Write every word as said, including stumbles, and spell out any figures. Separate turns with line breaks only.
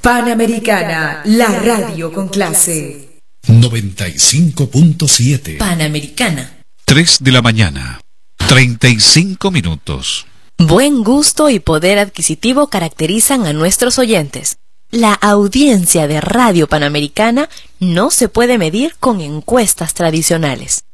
Panamericana, la radio con clase.
noventa y cinco punto siete.
Panamericana.
tres de la mañana, treinta y cinco minutos.
Buen gusto y poder adquisitivo caracterizan a nuestros oyentes. La audiencia de Radio Panamericana no se puede medir con encuestas tradicionales.